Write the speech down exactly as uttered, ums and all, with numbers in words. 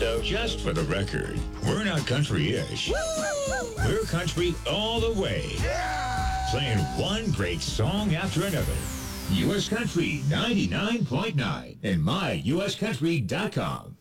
So just for the record, we're not country-ish. We're country all the way. Playing one great song after another. U S Country ninety-nine point nine and my U S country dot com.